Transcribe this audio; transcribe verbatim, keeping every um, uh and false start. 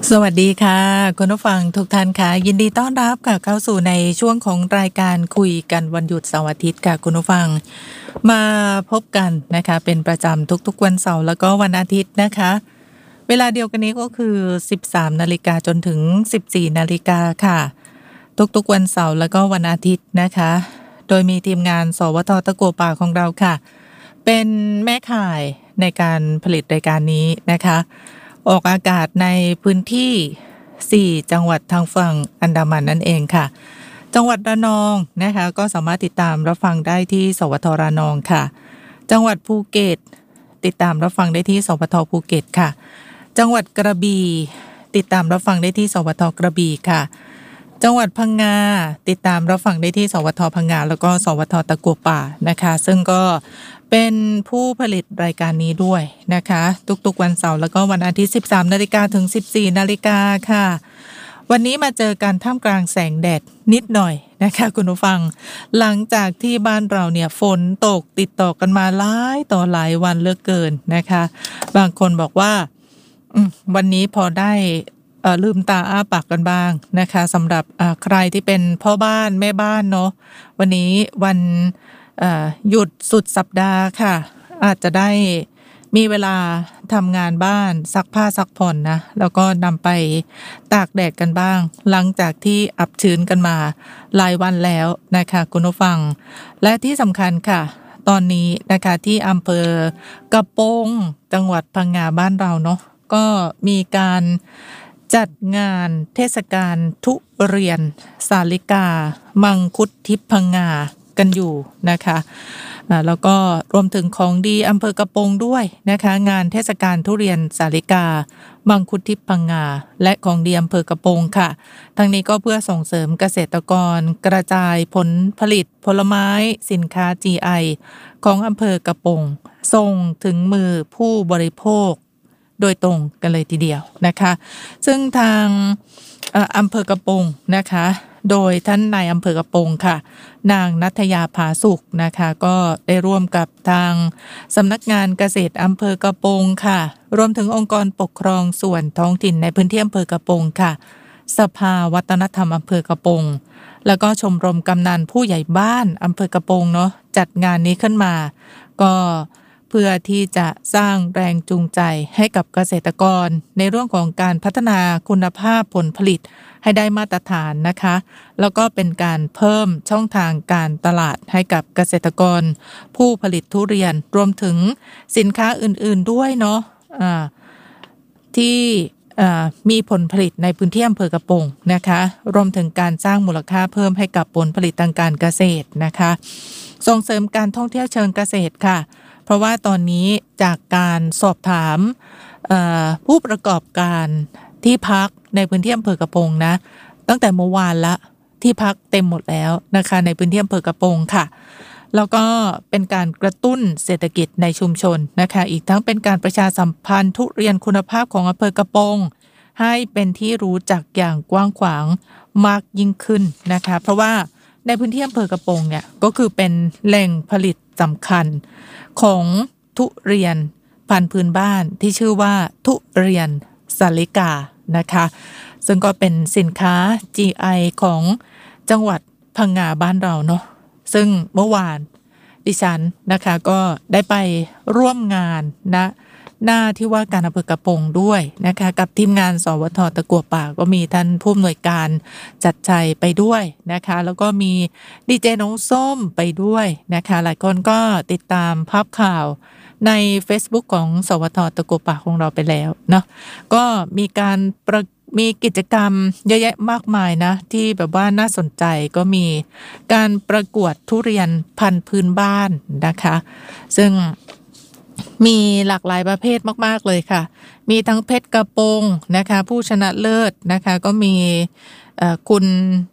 สวัสดีค่ะคุณผู้ฟังทุกท่านค่ะยินดีต้อนรับค่ะเข้าสู่ในช่วงของรายการคุยกันวันหยุดเสาร์อาทิตย์ค่ะคุณผู้ฟังมาพบกันนะคะเป็นประจำทุกๆวันเสาร์แล้วก็วันอาทิตย์นะคะเวลาเดียวกันนี้ก็คือสิบสามนาฬิกาจนถึงสิบสี่นาฬิกาค่ะทุกๆวันเสาร์แล้วก็วันอาทิตย์นะคะโดยมีทีมงานสวทตะกั่วป่าของเราค่ะเป็นแม่ข่ายในการผลิตรายการนี้นะคะออกอากาศในพื้นที่สี่จังหวัดทางฝั่งอันดามันนั่นเองค่ะจังหวัดระนองนะคะก็สามารถติดตามรับฟังได้ที่สวทระนองค่ะจังหวัดภูเก็ตติดตามรับฟังได้ที่สวทภูเก็ตค่ะจังหวัดกระบี่ติดตามรับฟังได้ที่สวทกระบี่ค่ะจังหวัดพังงาติดตามรับฟังได้ที่สวทพังงาแล้วก็สวทตะกั่วป่านะคะซึ่งก็เป็นผู้ผลิตรายการนี้ด้วยนะคะทุกๆวันเสาร์แล้วก็วันอาทิตย์ สิบสามนาฬิกา ถึง สิบสี่นาฬิกาค่ะวันนี้มาเจอกันท่ามกลางแสงแดดนิดหน่อยนะคะคุณผู้ฟังหลังจากที่บ้านเราเนี่ยฝนตกติดต่อกันมาหลายต่อหลายวันเหลือเกินนะคะบางคนบอกว่าวันนี้พอได้ลืมตาอ้าปากกันบ้างนะคะสำหรับใครที่เป็นพ่อบ้านแม่บ้านเนาะวันนี้วันหยุดสุดสัปดาห์ค่ะอาจจะได้มีเวลาทำงานบ้านซักผ้าซักผ่อนนะแล้วก็นำไปตากแดดกันบ้างหลังจากที่อับชื้นกันมาหลายวันแล้วนะคะคุณผู้ฟังและที่สำคัญค่ะตอนนี้นะคะที่อำเภอกระโปงจังหวัดพังงาบ้านเราเนาะก็มีการจัดงานเทศกาลทุเรียนสาลิกามังคุดทิพย์พังงากันอยู่นะคะแล้วก็รวมถึงของดีอำเภอกระโปงด้วยนะคะงานเทศกาลทุเรียนสาลิกามังคุดทิพย์พังงาและของดีอำเภอกระโปงค่ะทั้งนี้ก็เพื่อส่งเสริมเกษตรกรกระจายผลผลิตผลไม้สินค้า จี ไอ ของอำเภอกระโปงส่งถึงมือผู้บริโภคโดยตรงกันเลยทีเดียวนะคะซึ่งทางอำเภอกระโปงนะคะโดยท่านนายอำเภอกระโปงค่ะนางณัฐยาผาสุขนะคะก็ได้ร่วมกับทางสำนักงานเกษตรอำเภอกระโปงค่ะรวมถึงองค์กรปกครองส่วนท้องถิ่นในพื้นที่อำเภอกระโปงค่ะสภาวัฒนธรรมอำเภอกระโปงแล้วก็ชมรมกำนันผู้ใหญ่บ้านอำเภอกระโปงเนาะจัดงานนี้ขึ้นมาก็เพื่อที่จะสร้างแรงจูงใจให้กับเกษตรกรในเรื่องของการพัฒนาคุณภาพผลผลิตให้ได้มาตรฐานนะคะแล้วก็เป็นการเพิ่มช่องทางการตลาดให้กับเกษตรกรผู้ผลิตทุเรียนรวมถึงสินค้าอื่นๆด้วยเนาะะที่มีผลผลิตในพื้นที่อำเภอกระโปงนะคะรวมถึงการสร้างมูลค่าเพิ่มให้กับผลผลิตทางการเกษตรนะคะส่งเสริมการท่องเที่ยวเชิงเกษตรค่ะเพราะว่าตอนนี้จากการสอบถามผู้ประกอบการที่พักในพื้นที่อำเภอกระโปงนะตั้งแต่เมื่อวานละที่พักเต็มหมดแล้วนะคะในพื้นที่อำเภอกระโปงค่ะแล้วก็เป็นการกระตุ้นเศรษฐกิจในชุมชนนะคะอีกทั้งเป็นการประชาสัมพันธ์ทุเรียนคุณภาพของอำเภอกระโปงให้เป็นที่รู้จักอย่างกว้างขวางมากยิ่งขึ้นนะคะเพราะว่าในพื้นที่อำเภอกระโปงเนี่ยก็คือเป็นแหล่งผลิตสำคัญของทุเรียนพันธุ์พื้นบ้านที่ชื่อว่าทุเรียนสาลิกานะคะซึ่งก็เป็นสินค้า จี ไอ ของจังหวัดพังงาบ้านเราเนาะซึ่งเมื่อวานดิฉันนะคะก็ได้ไปร่วมงานนะหน้าที่ว่าการอำเภอกระโปงด้วยนะคะกับทีมงานสวทตะกั่วป่าก็มีท่านผู้อำนวยการจัดชัยไปด้วยนะคะแล้วก็มีดีเจน้องส้มไปด้วยนะคะหลายคนก็ติดตามภาพข่าวใน Facebook ของสวทตะกั่วป่าของเราไปแล้วเนาะก็มีการประมีกิจกรรมเยอะแยะมากมายนะที่แบบว่าน่าสนใจก็มีการประกวดทุเรียนพันธุ์พื้นบ้านนะคะซึ่งมีหลากหลายประเภทมากๆเลยค่ะมีทั้งเพชรกระโปงนะคะผู้ชนะเลิศนะคะก็มีคุณ